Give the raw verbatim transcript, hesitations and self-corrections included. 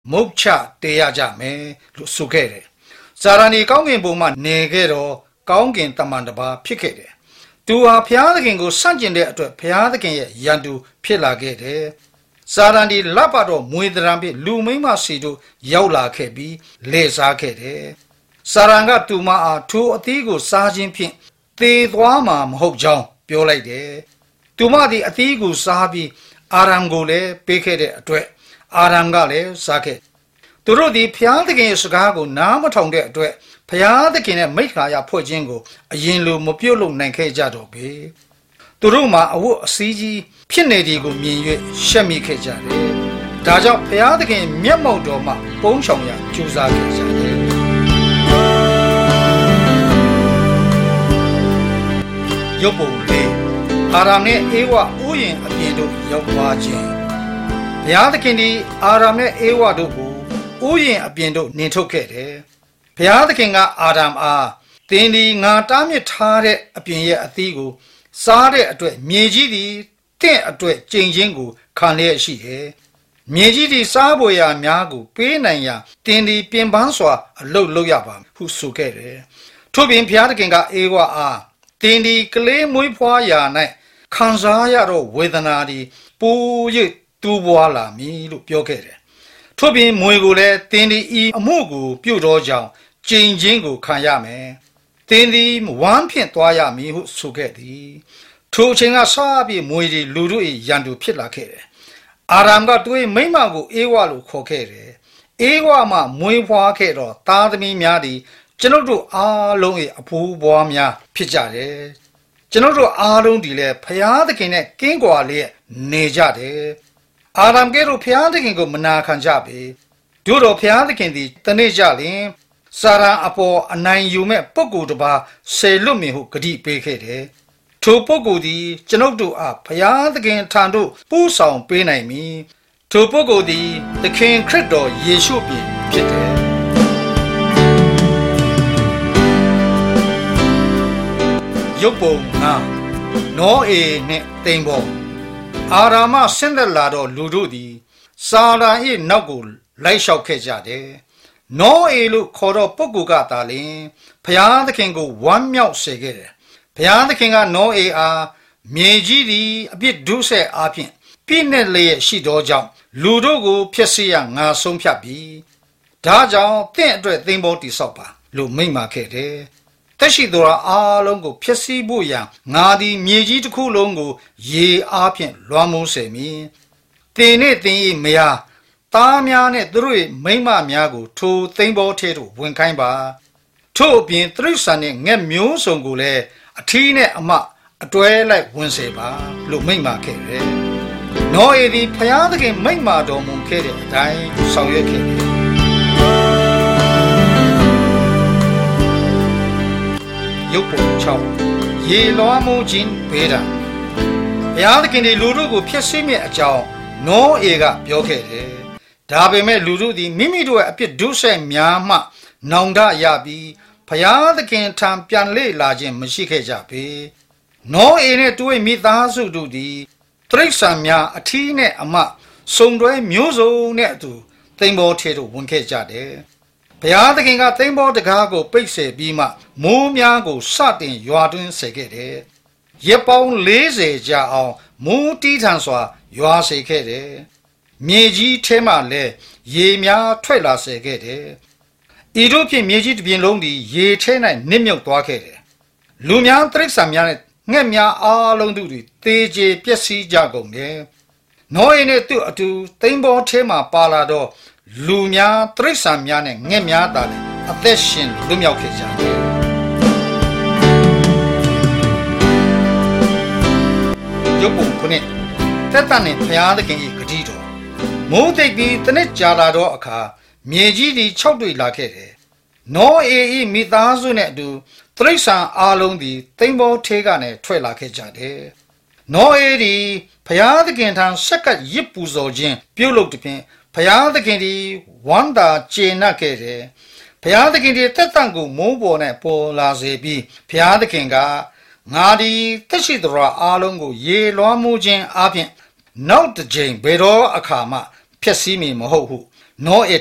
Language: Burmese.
မုတ်ချတေးရကြမယ်လို့ဆိုခဲ့တယ်။စာရဏီကောင်းကင်ဘုံမှာနေခဲ့တော့ကောင်းကင်တမန်တစ်ပါးဖြစ်ခဲ့တယ်။သူဟာဘုရားသခင်ကိုဆန့်ကျင်တဲ့အတွက်ဘုရားသခင်ရဲ့ရန်သူဖြစ်လာခဲ့တယ်။စာရဏီလပ်ပါတော့မွေတရံဖြစ်လူမိန်းမစီတို့ရောက်လာခဲ့ပြီးလေစားခဲ့တယ်။စာရန်ကသူမအားထိုအသီးကိုစားခြင်းဖြင့်သေသွားမှာမဟုတ်ကြောင်းပြောလိုက်တယ်။သူမသည်အသီးကိုစားပြီးအာရမ်ကိုလည်းပေးခဲ့တဲ့အတွက်အာရမ်ကလည်းစားခဲ့သူတို့ဒီဘုရားသခင်ရဲ့စကားကိုနားမထောင်တဲ့အတွက်ဘုရားသခင်ရဲ့မိစ္ဆာယဖွဲ့ခြင်းကိုအရင်လိုမပြုတ်လို့နိုင်ခဲ့ကြတော့ပေသူတို့မှာအဝတ်အစည်းကြီးဖြစ်နေသည်ကိုမြင်၍ရှက်မိခဲ့ကြတယ်ဒါကြောင့်ဘုရားသခင်မျက်မှောက်တော်မှာပုံးဆောင်ရကြိုးစားခဲ့ကြတယ်ယုတ်ပုံလေးအာရမ်နဲ့အေဝဥယျာဉ်အပြင်တို့ရောက်သွားခြင်းဘုရားသခင်ဒီအာရမ်နဲ့အေဝတို့ကိုဥယျာဉ်အပြင်တို့နှင်ထုတ်ခဲ့တယ်ဘုရားသခင်ကအာရမ်အားသင်ဒီငါတားမြစ်ထားတဲ့အပြင်ရဲ့အသီးကိုစားတဲ့အတွက်မြေကြီးသည်တင့်အတွက်ကြိမ်ချင်းကိုခံလျက်ရှိတယ်မြေကြီးသည်စားဖို့ရာများကိုပေးနိုင်ရာတင်ဒီပြင်ပန်းစွာအလုတ်လုပ်ရပါဟုဆိုခဲ့တယ်ထို့ပြင်ဘုရားသခင်ကအေဝါအားတင်ဒီကလေးမွေးဖွားရာ၌ခံစားရတော့ဝေဒနာသည်ပို၍တူပွားလာမည်လို့ပြောခဲ့တယ်ထို့ပြင်မွေကိုလည်းတင်ဒီဤအမှုကိုပြုတ်တော်ကြောင်းကြိမ်ချင်းကိုခံရမယ်တင်ဒီဝမ်းဖြင့်သွားရမည်ဟုဆိုခဲ့သည်ထိုအချိန်ကစပြီးမွေဒီလူတို့၏ရန်သူဖြစ်လာခဲ့တယ်အာရမ်ကသူ၏မိန်းမကိုအေဝါလို့ခေါ်ခဲ့တယ်အေဝါမှမွေဖွားခဲ့တော့သားသမီးများသည်ကျွန်ုပ်တို့အားလုံး၏အဖိုးဘွားများဖြစ်ကြတယ်ကျွန်ုပ်တို့အားလုံးဒီလဲဖျားသခင်နဲ့ကင်းကွာလျက်နေကြတယ်အာရမ်ကဲတို့ဖျားသခင်ကိုမနာခံကြပေတို့တော့ဖျားသခင်သည်တနေ့ကြလျင်စာရန်အပေါ်အနိုင်ယူမဲ့ပုဂ္ဂိုလ်တစ်ပါးဆေလွတ်မည်ဟုဂတိပေးခဲ့တယ်ထိုပုဂ္ဂိုလ်သည်ကျွန်ုပ်တို့အားဘုရားသခင်ထံသို့ပို့ဆောင်ပေးနိုင်မည်ထိုပုဂ္ဂိုလ်သည်သခင်ခရစ်တော်ယေရှုဖြစ်ဖြစ်တယ်ယုတ်ပုံငါနောအေနှင့်တိမ်ပေါ်အာရာမဆင်းသက်လာတော့လူတို့သည်စာရန်၏နောက်ကိုလိုက်လျှောက်ခဲ့ကြတယ်နောအေလို့ခေါ်တော့ပုဂ္ဂိုလ်ကသာလျှင်ဘုရားသခင်ကိုဝမ်းမြောက်စေခဲ့တယ်ဘုရားသခင်ကနောအေအားမြေကြီးသည်အပြစ်ဒုစရိုက်အားဖြင့်ပြည့်နဲ့လျက်ရှိသောကြောင့်လူတို့ကိုဖျက်ဆီးရငါဆုံးဖြတ်ပြီးဒါကြောင့်တင့်အတွက်သိမ်းပေါ်တိဆောက်ပါလို့မိန့်မာခဲ့တယ်တက်ရှိသောအားလုံးကိုဖျက်ဆီးဖို့ရန်ငါသည်မြေကြီးတစ်ခုလုံးကိုရေအားဖြင့်လွှမ်းမိုးစေမည်တင်နဲ့တင်၏မယားသားများနဲ့သူတို့၏မိန်းမများကိုထိုသိမ်းပေါ်ထဲသို့ဝင်ခိုင်းပါထို့အပြင်တိရစ္ဆာန်နဲ့ငှက်မျိုးစုံကိုလည်းအထီးနဲ့အမအတွဲလိုက်ဝင်စေပါလို့မိန့်မာခဲ့တယ်။နောအေသည်ဘုရားသခင်မိန့်မာတော်မူခဲ့တဲ့အတိုင်းဆောင်ရွက်ခဲ့တယ်။ယုတ်ပုံ၆ရေလွှမ်းမိုးခြင်းဘေးဒဏ်ဘုရားသခင်ဒီလူတို့ကိုဖျက်ဆီးမြစ်အကြောင်းနောအေကပြောခဲ့တယ်။ဒါပေမဲ့လူတို့သည်မိမိတို့ရဲ့အပြစ်ဒုစရိုက်များမှနောင်တရပြီးဘုရားသခင်ထံပြန်လေလာခြင်းမရှိခဲ့ကြပေနောအေနဲ့သူ၏မိသားစုတို့သည်တိရစ္ဆာန်များအထီးနဲ့အမစုံတွဲမျိုးစုံနဲ့အတူသိမ်းပေါ်ထဲသို့ဝင်ခဲ့ကြတယ်ဘုရားသခင်ကသိမ်းပေါ်တကားကိုပိတ်စေပြီးမှမိုးများကိုစတင်ရွာသွင်းစေခဲ့တယ်ရက်ပေါင်း၄၀ကြာအောင်မိုးတီးထန်စွာရွာစေခဲ့တယ်မြေကြီးထဲမှလည်းရေများထွက်လာစေခဲ့တယ်ဤတို့ဖြင့်မြေကြီးတစ်ပြင်လုံးသည်ရေထဲ၌နစ်မြုပ်သွားခဲ့တယ်လူများတိရစ္ဆာန်များနဲ့ငှက်များအားလုံးတို့သည်သေကျေပျက်စီးကြကုန်တယ်နောအေနှင့်သူ့အတူသိမ်းပေါ်ထဲမှပါလာတော့လူများတိရစ္ဆာန်များနဲ့ငှက်များသာလည်းအသက်ရှင်လွတ်မြောက်ခဲ့ကြတယ်ယုတ်ပုံခုနှစ်သက်တမ်းနှင့်ဘုရားသခင်၏ဂတိတော်မိုးတိတ်ပြီးတစ်နှစ်ကြာလာတော့အခါမြေကြီးသည်၆တွေ့လာခဲ့တယ်။နောအေ၏မိသားစုနဲ့အတူတိရစ္ဆာန်အားလုံးသည်သိမ်းပေါ်ထဲကနေထွက်လာခဲ့ကြတယ်။နောအေသည်ဘုရားသခင်ထံဆက်ကပ်ရစ်ပူဇော်ခြင်းပြုလုပ်သည်ဖြင့်ဘုရားသခင်သည်ဝမ်းသာကျေနပ်ခဲ့တယ်။ဘုရားသခင်သည်သက်တမ်းကိုမိုးပေါ်နဲ့ပေါ်လာစေပြီးဘုရားသခင်ကငါသည်သက်ရှိသောအားလုံးကိုရေလွှမ်းမိုးခြင်းအပြင်နောက်တစ်ကြိမ်ဘယ်တော့အခါမှဖျက်ဆီးမည်မဟုတ်ဟုနောဧ